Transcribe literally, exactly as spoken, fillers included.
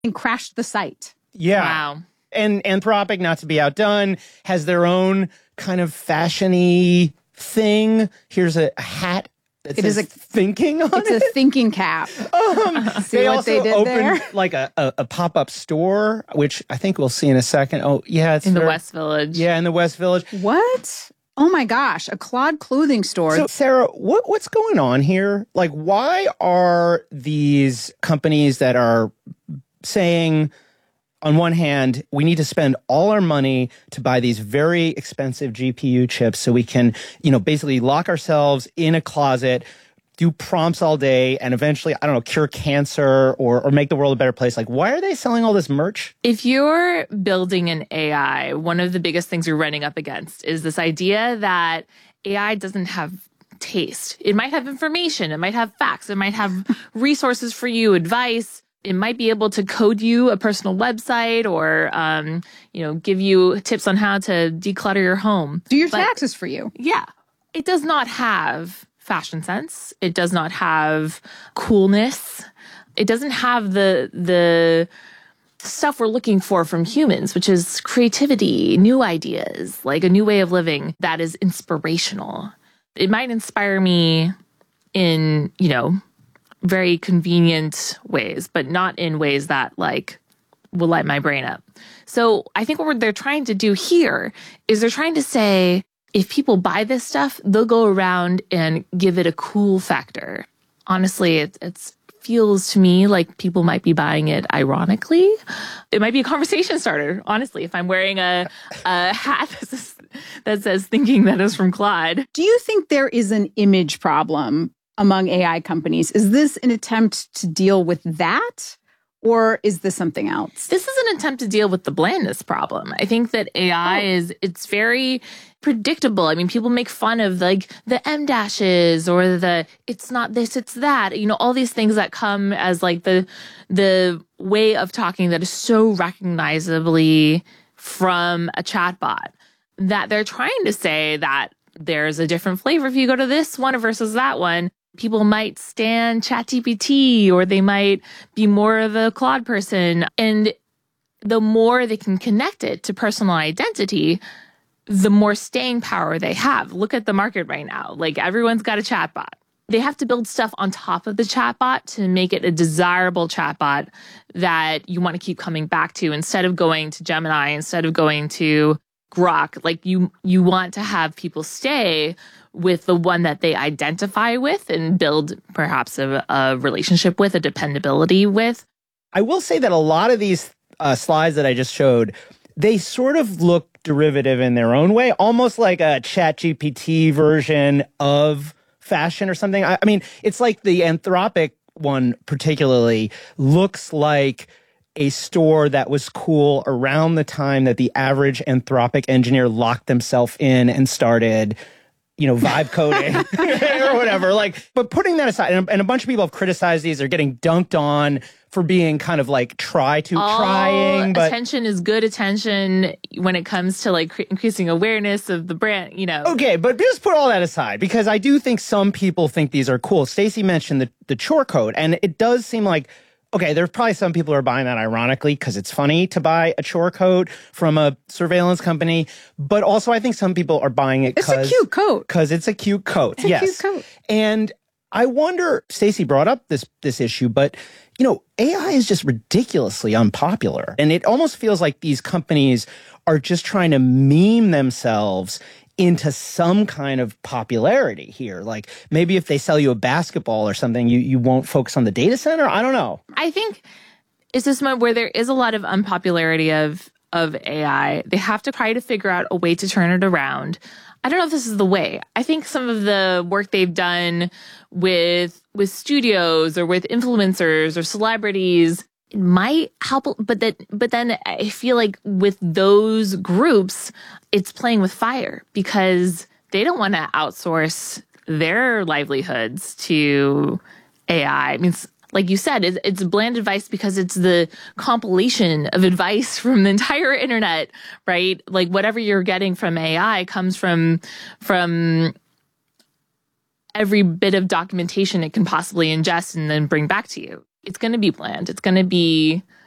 and crashed the site. Yeah. Wow. And Anthropic, not to be outdone, has their own kind of fashion-y thing. Here's a hat that It says is a- thinking on It's it. a thinking cap. Um, See they what also they did opened there? like a, a, a pop-up store, which I think we'll see in a second. Oh, yeah. It's In the very- West Village. Yeah, in the West Village. What? Oh my gosh, a Claude clothing store. So, Sarah, what, what's going on here? Like, why are these companies that are saying, on one hand, we need to spend all our money to buy these very expensive G P U chips so we can, you know, basically lock ourselves in a closet, do prompts all day, and eventually, I don't know, cure cancer or, or make the world a better place? Like, why are they selling all this merch? If you're building an A I, one of the biggest things you're running up against is this idea that A I doesn't have taste. It might have information. It might have facts. It might have resources for you, advice. It might be able to code you a personal website or, um, you know, give you tips on how to declutter your home. Do your But- taxes for you. Yeah. It does not have fashion sense. It does not have coolness. It doesn't have the the stuff we're looking for from humans, which is creativity, new ideas, like a new way of living that is inspirational. It might inspire me in, you know, very convenient ways, but not in ways that like will light my brain up. So I think what they're trying to do here is they're trying to say, if people buy this stuff, they'll go around and give it a cool factor. Honestly, it it's, feels to me like people might be buying it ironically. It might be a conversation starter, honestly, if I'm wearing a, a hat that says, that says thinking that is from Claude. Do you think there is an image problem among A I companies? Is this an attempt to deal with that? Or is this something else? This is an attempt to deal with the blandness problem. I think that A I Oh. is, it's very predictable. I mean, people make fun of like the M dashes or the, it's not this, it's that, you know, all these things that come as like the, the way of talking that is so recognizably from a chatbot that they're trying to say that there's a different flavor if you go to this one versus that one. People might stand ChatGPT or they might be more of a Claude person. And the more they can connect it to personal identity, the more staying power they have. Look at the market right now. Like everyone's got a chatbot. They have to build stuff on top of the chatbot to make it a desirable chatbot that you want to keep coming back to instead of going to Gemini, instead of going to Grok. Like you, you want to have people stay with the one that they identify with and build perhaps a, a relationship with, a dependability with. I will say that a lot of these uh, slides that I just showed, they sort of look derivative in their own way, almost like a ChatGPT version of fashion or something. I, I mean, it's like the Anthropic one particularly looks like a store that was cool around the time that the average Anthropic engineer locked themselves in and started, you know, vibe coding or whatever. Like, but putting that aside, and, and a bunch of people have criticized these. They're getting dunked on for being kind of like try to All trying, but attention is good attention when it comes to like cre- increasing awareness of the brand, you know. okay, but just put all that aside because I do think some people think these are cool. Stacey mentioned the, the chore code, and it does seem like, okay, there's probably some people who are buying that ironically because it's funny to buy a chore coat from a surveillance company. But also I think some people are buying it It's a because cute coat. Because it's a cute coat. It's a yes. cute coat. And I wonder, Stacey brought up this this issue, but you know, A I is just ridiculously unpopular. And it almost feels like these companies are just trying to meme themselves into some kind of popularity here. Like maybe if they sell you a basketball or something, you, you won't focus on the data center. I don't know. I think it's this moment where there is a lot of unpopularity of of A I. They have to try to figure out a way to turn it around. I don't know if this is the way. I think some of the work they've done with with studios or with influencers or celebrities might help, but that but then I feel like with those groups, it's playing with fire because they don't want to outsource their livelihoods to A I. I mean, it's, like you said, it's, it's bland advice because it's the compilation of advice from the entire internet, right? Like whatever you're getting from A I comes from from every bit of documentation it can possibly ingest and then bring back to you. It's going to be bland. It's going to be